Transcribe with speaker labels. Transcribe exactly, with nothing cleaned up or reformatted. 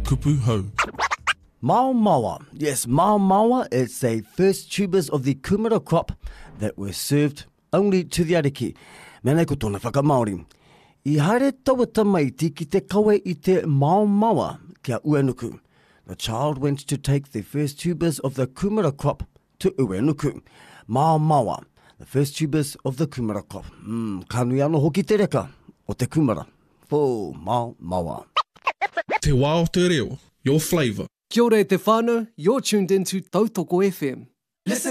Speaker 1: kupu hau.
Speaker 2: Mao Mawa. Yes, Mao Mawa is the first tubers of the kumara crop that were served only to the ariki. Mēnei ko tōna whakamaori. I haere taua tamaiti ki te kawe i te Mao Mawa kia Uenuku. The child went to take the first tubers of the kumara crop to Uenuku. Mao Mawa, the first tubers of the kumara crop. Mm, kanui anō hoki te reka o te kumara. Fō Mao Mawa.
Speaker 1: Te wā o te reo, your flavour.
Speaker 3: Kia ora e te whānau, you're tuned into Tautoko F M.